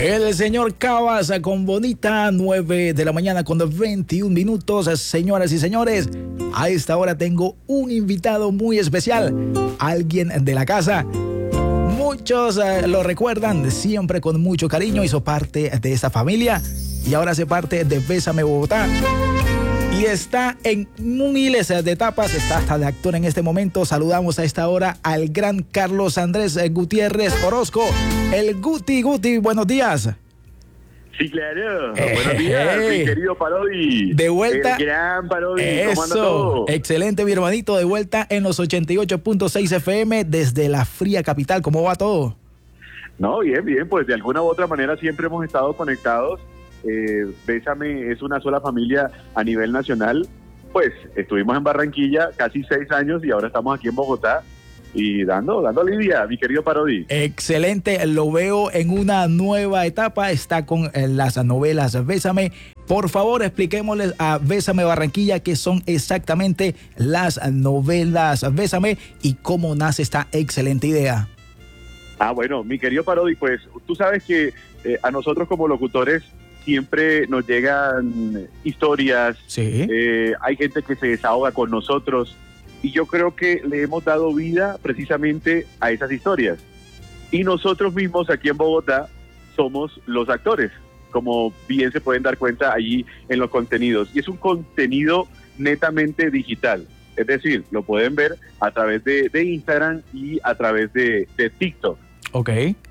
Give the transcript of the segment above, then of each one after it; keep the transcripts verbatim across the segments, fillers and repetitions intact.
El señor Cabas con Bonita, nueve de la mañana con veintiún minutos. Señoras y señores, a esta hora tengo un invitado muy especial, alguien de la casa. Muchos eh, lo recuerdan siempre con mucho cariño, hizo parte de esta familia y ahora hace parte de Bésame Bogotá. Y está en miles de etapas, está hasta de actor en este momento. Saludamos a esta hora al gran Carlos Andrés Gutiérrez Orozco, el Guti. Guti, buenos días. Sí, claro. Eh, buenos días, hey. Mi querido Parodi. De vuelta. El gran Parodi. Eso. ¿Cómo anda todo? Excelente, mi hermanito. De vuelta en los ochenta y ocho punto seis F M desde la fría capital. ¿Cómo va todo? No, bien, bien. Pues de alguna u otra manera siempre hemos estado conectados. Eh, Bésame es una sola familia a nivel nacional. Pues estuvimos en Barranquilla casi seis años y ahora estamos aquí en Bogotá y dando, dando lidia, mi querido Parodi. Excelente, lo veo en una nueva etapa, está con eh, las novelas Bésame. Por favor, expliquémosles a Bésame Barranquilla qué son exactamente las novelas Bésame y cómo nace esta excelente idea. Ah, bueno, mi querido Parodi, pues tú sabes que eh, a nosotros como locutores siempre nos llegan historias, sí. eh, hay gente que se desahoga con nosotros y yo creo que le hemos dado vida precisamente a esas historias. Y nosotros mismos aquí en Bogotá somos los actores, como bien se pueden dar cuenta allí en los contenidos. Y es un contenido netamente digital, es decir, lo pueden ver a través de, de Instagram y a través de, de TikTok. Ok.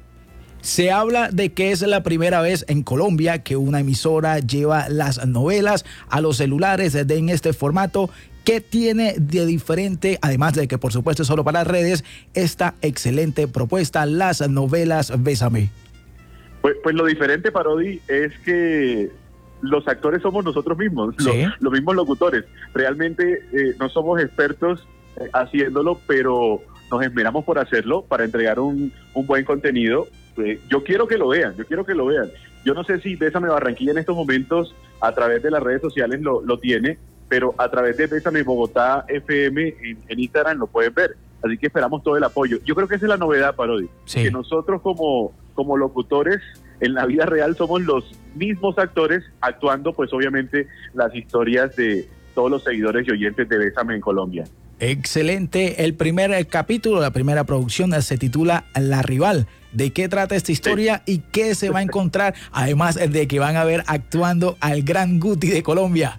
Se habla de que es la primera vez en Colombia que una emisora lleva las novelas a los celulares de, en este formato. ¿Qué tiene de diferente, además de que por supuesto es solo para redes, esta excelente propuesta, las novelas Bésame? Pues, pues lo diferente, Parodi, es que los actores somos nosotros mismos, ¿sí? los, los mismos locutores. Realmente eh, no somos expertos eh, haciéndolo, pero nos esmeramos por hacerlo, para entregar un, un buen contenido. Eh, yo quiero que lo vean, yo quiero que lo vean. Yo no sé si Bésame Barranquilla en estos momentos a través de las redes sociales lo, lo tiene, pero a través de Bésame Bogotá F M en, en Instagram lo pueden ver. Así que esperamos todo el apoyo. Yo creo que esa es la novedad, Parodi, sí. Que nosotros como, como locutores en la vida real somos los mismos actores actuando pues obviamente las historias de todos los seguidores y oyentes de Bésame en Colombia. Excelente. El primer capítulo, la primera producción se titula La Rival. ¿De qué trata esta historia sí. y qué se va a encontrar? Además de que van a ver actuando al gran Guti de Colombia.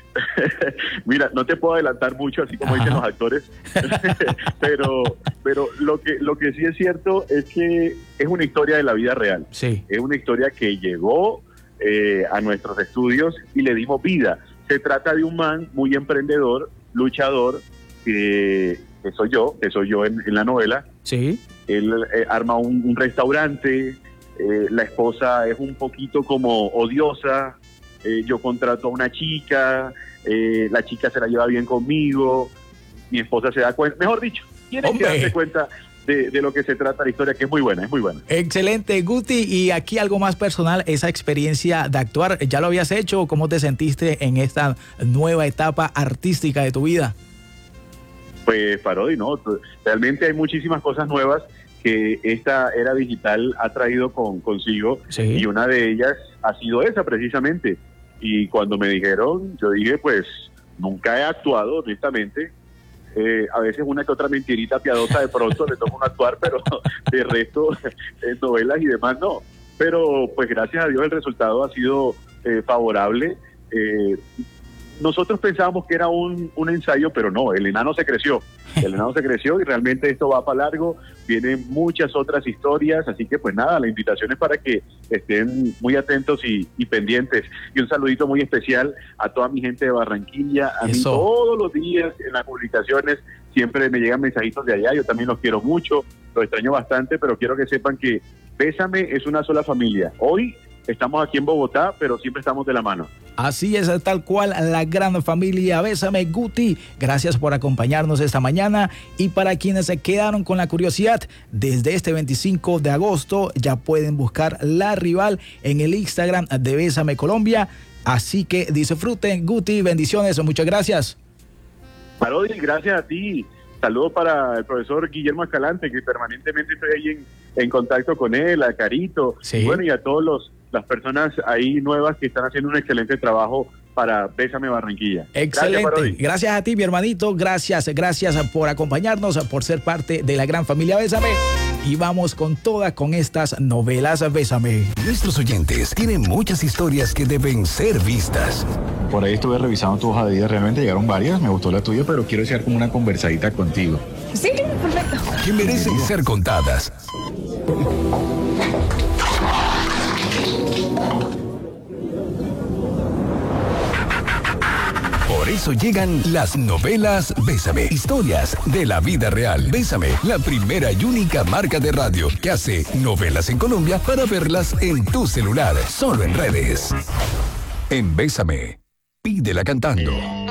Mira, no te puedo adelantar mucho, así como Ajá. dicen los actores, pero pero lo que lo que sí es cierto es que es una historia de la vida real. Sí. Es una historia que llegó eh, a nuestros estudios y le dimos vida. Se trata de un man muy emprendedor, luchador, que, que soy yo, que soy yo en, en la novela. Sí. Él eh, arma un, un restaurante, eh, la esposa es un poquito como odiosa, eh, yo contrato a una chica, eh, la chica se la lleva bien conmigo, mi esposa se da cuenta, mejor dicho, tienen que darse cuenta de, de lo que se trata la historia, que es muy buena, es muy buena. Excelente, Guti, y aquí algo más personal, esa experiencia de actuar, ¿ya lo habías hecho? ¿Cómo te sentiste en esta nueva etapa artística de tu vida? Pues Parodi, no, realmente hay muchísimas cosas nuevas que esta era digital ha traído con, consigo, sí. Y una de ellas ha sido esa precisamente. Y cuando me dijeron, yo dije, pues nunca he actuado, honestamente. Eh, a veces una que otra mentirita piadosa de pronto le toca actuar, pero de resto en novelas y demás no. Pero pues gracias a Dios el resultado ha sido eh, favorable. Eh, Nosotros pensábamos que era un, un ensayo, pero no, el enano se creció, el enano se creció y realmente esto va para largo, vienen muchas otras historias, así que pues nada, la invitación es para que estén muy atentos y, y pendientes. Y un saludito muy especial a toda mi gente de Barranquilla, a mí todos los días en las publicaciones siempre me llegan mensajitos de allá, yo también los quiero mucho, los extraño bastante, pero quiero que sepan que Bésame es una sola familia. Hoy estamos aquí en Bogotá, pero siempre estamos de la mano. Así es, tal cual, la gran familia Bésame. Guti, gracias por acompañarnos esta mañana. Y para quienes se quedaron con la curiosidad, desde este veinticinco de agosto ya pueden buscar La Rival en el Instagram de Bésame Colombia. Así que disfruten, Guti, bendiciones, muchas gracias. Parodi, gracias a ti. saludos para el profesor Guillermo Escalante, que permanentemente estoy ahí en, en contacto con él, a Carito, Sí. y bueno, y a todos los las personas ahí nuevas que están haciendo un excelente trabajo para Bésame Barranquilla. Excelente. Gracias, Gracias a ti, mi hermanito. Gracias, gracias por acompañarnos, por ser parte de la gran familia Bésame. Y vamos con todas con estas novelas Bésame. Nuestros oyentes tienen muchas historias que deben ser vistas. Por ahí estuve revisando tu hoja de vida, realmente llegaron varias, me gustó la tuya, pero quiero echar como una conversadita contigo. Sí, perfecto. Que merecen ser contadas. Por eso llegan las novelas Bésame, historias de la vida real. Bésame, la primera y única marca de radio que hace novelas en Colombia para verlas en tu celular, solo en redes. En Bésame, pídela cantando.